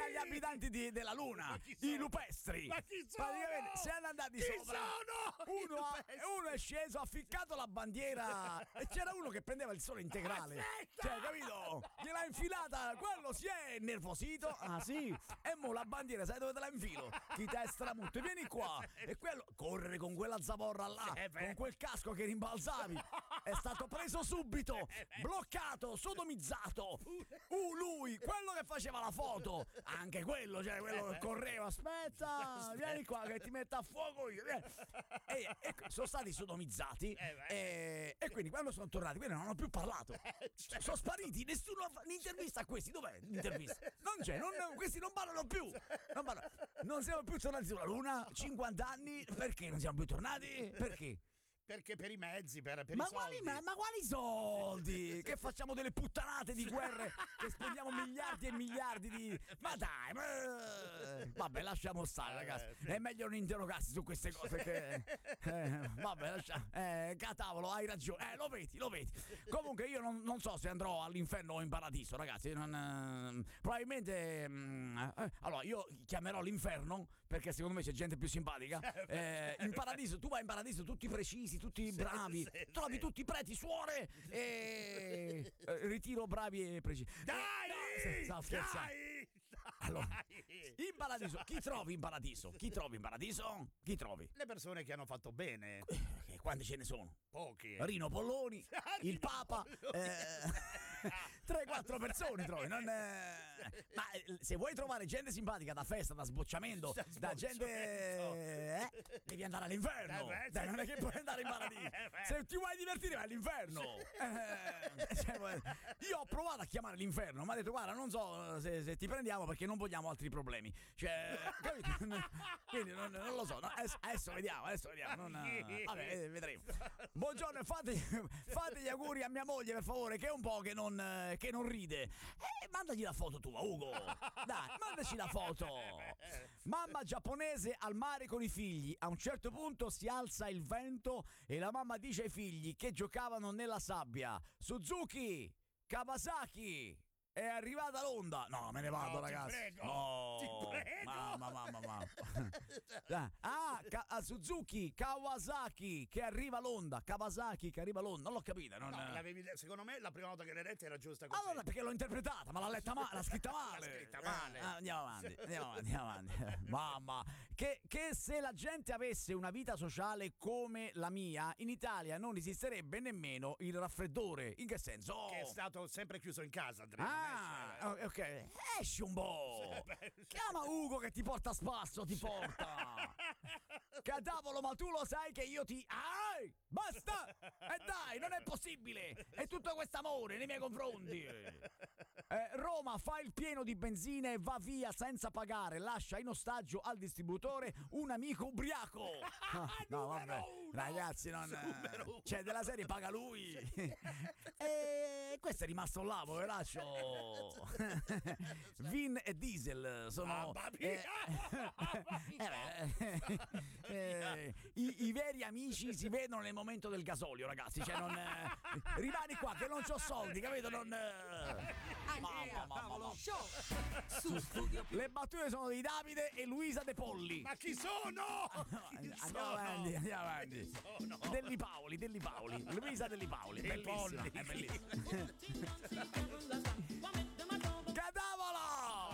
agli abitanti della Luna, i lupestri. Ma chi sono? Praticamente siamo andati Chi sopra. sono? Uno è sceso, ha ficcato la bandiera e c'era uno che prendeva il sole integrale. Aspetta! Cioè, capito? Gliel'ha infilata, quello si è innervosito. Ah sì? E mo la bandiera, sai dove te la infilo? Chi te stramutto, vieni qua. E quello correre con quella zavorra là, con quel casco che rimbalzavi. È stato preso subito, bloccato, sodomizzato. Lui, quello che faceva la foto, anche quello, cioè quello che correva. Aspetta, vieni qua che ti metto a fuoco io. E sono stati sodomizzati e quindi quando sono tornati, quelli non hanno più parlato. Sono spariti, nessuno ha un'intervista a questi. Dov'è l'intervista? Non c'è, questi non parlano più. Non siamo più tornati sulla Luna, 50 anni. Perché non siamo più tornati? Perché? Perché per i mezzi, per i soldi. Ma quali soldi? Che facciamo delle puttanate di guerre, che spendiamo miliardi e miliardi di... Ma dai, vabbè, lasciamo stare, ragazzi. È meglio non interrogarsi su queste cose che... vabbè, lasciamo. Catavolo, hai ragione. Lo vedi. Comunque io non so se andrò all'inferno o in paradiso, ragazzi. Probabilmente... allora, io chiamerò l'inferno, perché secondo me c'è gente più simpatica. In paradiso, tu vai in paradiso tutti precisi, tutti bravi, trovi tutti preti, suore e ritiro bravi e precisi. Dai! Stavo scherzando. Allora, in paradiso, chi trovi in paradiso? Chi trovi? Le persone che hanno fatto bene. Quanti ce ne sono? Pochi. Rino Polloni, il Papa, 3-4 persone trovi. Ma se vuoi trovare gente simpatica da festa, da sbocciamento, da gente, devi andare all'inferno. Dai, non è che puoi andare in paradiso. Se ti vuoi divertire, vai all'inferno. Io ho provato a chiamare l'inferno, mi ha detto guarda, non so se ti prendiamo perché non vogliamo altri problemi. Cioè, capito? Quindi non lo so. No, adesso vediamo. Vabbè, vedremo. Buongiorno, fate gli auguri a mia moglie, per favore, che è un po' che non ride. Mandagli la foto tua, Ugo. Dai, mandaci la foto. Mamma giapponese al mare con i figli. A un certo punto si alza il vento e la mamma dice ai figli che giocavano nella sabbia: Suzuki, Kawasaki, è arrivata l'onda. No, me ne vado, ragazzi. Ti prego. Mamma. Suzuki, Kawasaki, che arriva l'onda. Kawasaki, che arriva l'onda. Non l'ho capita. Secondo me la prima volta che l'hai letta era giusta così. Allora, perché l'ho interpretata, ma l'ha letta male, l'ha scritta male. L'ha scritta male. Andiamo avanti. Mamma, che se la gente avesse una vita sociale come la mia, in Italia non esisterebbe nemmeno il raffreddore. In che senso? Che è stato sempre chiuso in casa, Andrea. Ok. Esci un po'. Chiama Ugo che ti porta a spasso, ti porta. Cadavolo, ma tu lo sai che io ti... Basta! E dai, non è possibile! È tutto questo amore nei miei confronti! Roma fa il pieno di benzina e va via senza pagare. Lascia in ostaggio al distributore un amico ubriaco. No, vabbè. Ragazzi, cioè, della serie paga lui. E questo è rimasto là, poveraccio. Vin e Diesel sono... I veri amici si vedono nel momento del gasolio, ragazzi. Cioè, rimani qua che non c'ho soldi, capito? Show su Studio Le battute sono di Davide e Luisa De Polli. Ma chi sono? Andiamo avanti. Delli Paoli. Luisa Delli Paoli. Bellissima. È bellissima.